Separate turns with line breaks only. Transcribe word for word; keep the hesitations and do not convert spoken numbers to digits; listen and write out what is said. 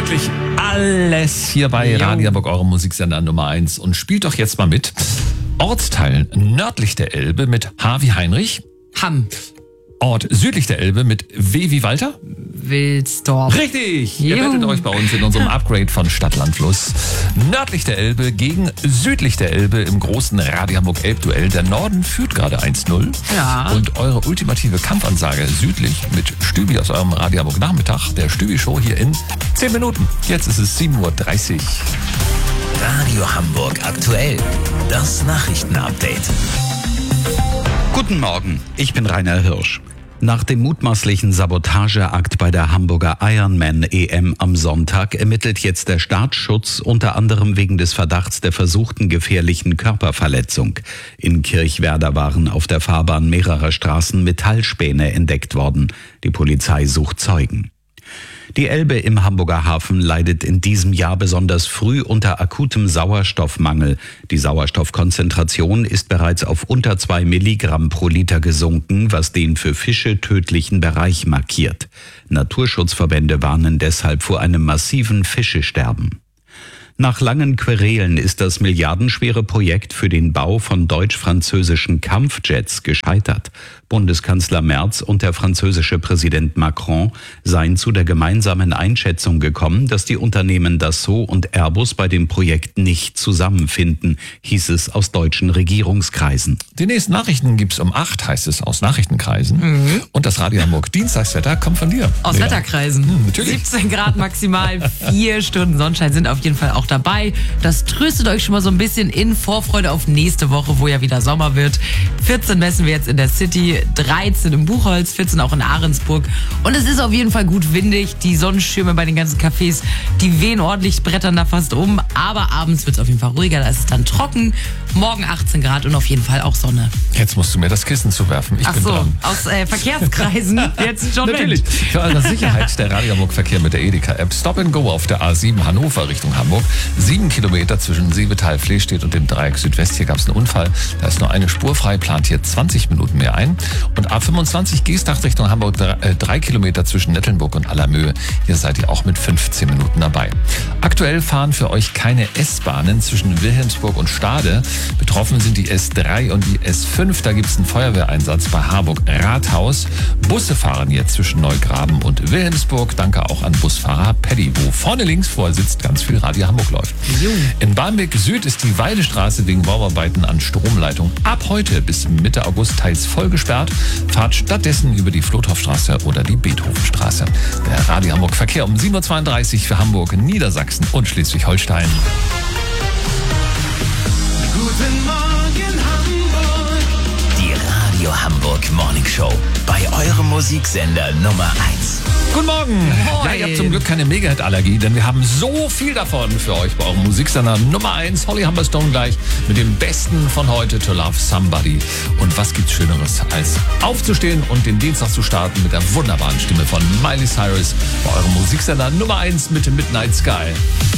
wirklich alles hier bei Radio Hamburg, eurem Musiksender Nummer eins. Und spielt doch jetzt mal mit. Ortsteil nördlich der Elbe mit H wie Heinrich.
Hamm.
Ort südlich der Elbe mit W wie Walter.
Wilsdorf.
Richtig!
Juhu.
Ihr wettet euch bei uns in unserem Upgrade von Stadt, Land, Fluss. Nördlich der Elbe gegen südlich der Elbe im großen Radio Hamburg Elbduell. Der Norden führt gerade eins null.
Ja.
Und eure ultimative Kampfansage südlich mit Stübi aus eurem Radio Hamburg Nachmittag, der Stübi-Show hier in zehn Minuten. Jetzt ist es sieben Uhr dreißig.
Radio Hamburg aktuell. Das Nachrichtenupdate.
Guten Morgen, ich bin Rainer Hirsch. Nach dem mutmaßlichen Sabotageakt bei der Hamburger Ironman-E M am Sonntag ermittelt jetzt der Staatsschutz unter anderem wegen des Verdachts der versuchten gefährlichen Körperverletzung. In Kirchwerder waren auf der Fahrbahn mehrerer Straßen Metallspäne entdeckt worden. Die Polizei sucht Zeugen. Die Elbe im Hamburger Hafen leidet in diesem Jahr besonders früh unter akutem Sauerstoffmangel. Die Sauerstoffkonzentration ist bereits auf unter zwei Milligramm pro Liter gesunken, was den für Fische tödlichen Bereich markiert. Naturschutzverbände warnen deshalb vor einem massiven Fischesterben. Nach langen Querelen ist das milliardenschwere Projekt für den Bau von deutsch-französischen Kampfjets gescheitert. Bundeskanzler Merz und der französische Präsident Macron seien zu der gemeinsamen Einschätzung gekommen, dass die Unternehmen Dassault und Airbus bei dem Projekt nicht zusammenfinden, hieß es aus deutschen Regierungskreisen.
Die nächsten Nachrichten gibt's um acht, heißt es aus Nachrichtenkreisen. Mhm. Und das Radio Hamburg Dienstagswetter kommt von dir.
Aus
ja.
Wetterkreisen.
Hm, natürlich.
siebzehn Grad maximal, vier Stunden Sonnenschein sind auf jeden Fall auch dabei. Das tröstet euch schon mal so ein bisschen in Vorfreude auf nächste Woche, wo ja wieder Sommer wird. vierzehn messen wir jetzt in der City, dreizehn im Buchholz, vierzehn auch in Ahrensburg. Und es ist auf jeden Fall gut windig. Die Sonnenschirme bei den ganzen Cafés, die wehen ordentlich, brettern da fast um. Aber abends wird es auf jeden Fall ruhiger, da ist es dann trocken. Morgen achtzehn Grad und auf jeden Fall auch Sonne.
Jetzt musst du mir das Kissen zuwerfen. Ich
Ach
bin
so,
dran.
aus äh, Verkehrskreisen jetzt schon
Natürlich. Für eure Sicherheit der Radio Hamburg Verkehr mit der Edeka-App. Stop and Go auf der A sieben Hannover Richtung Hamburg. Sieben Kilometer zwischen Seebetal, Flehstedt und dem Dreieck Südwest. Hier gab es einen Unfall. Da ist nur eine Spur frei, plant hier zwanzig Minuten mehr ein. Und A fünfundzwanzig Geestach Richtung Hamburg, drei, äh, drei Kilometer zwischen Nettelnburg und Allermöhe. Hier seid ihr auch mit fünfzehn Minuten dabei. Aktuell fahren für euch keine S-Bahnen zwischen Wilhelmsburg und Stade. Betroffen sind die S drei und die S fünf. Da gibt es einen Feuerwehreinsatz bei Harburg Rathaus. Busse fahren jetzt zwischen Neugraben und Wilhelmsburg. Danke auch an Busfahrer Paddy, wo vorne links vor sitzt ganz viel Radio Hamburg läuft. In Barmbek Süd ist die Weidestraße wegen Bauarbeiten an Stromleitung ab heute bis Mitte August teils voll gesperrt. Fahrt stattdessen über die Flothofstraße oder die Beethovenstraße. Der Radio Hamburg Verkehr um sieben Uhr zweiunddreißig für Hamburg, Niedersachsen und Schleswig-Holstein.
Guten Morgen Hamburg. Die Radio Hamburg Morning Show bei eurem Musiksender Nummer eins.
Guten Morgen. Ja, ihr habt zum Glück keine Mega-Hit-Allergie, denn wir haben so viel davon für euch bei eurem Musiksender Nummer eins. Holly Humberstone gleich mit dem Besten von heute, To Love Somebody. Und was gibt's Schöneres, als aufzustehen und den Dienstag zu starten mit der wunderbaren Stimme von Miley Cyrus bei eurem Musiksender Nummer eins mit Midnight Sky.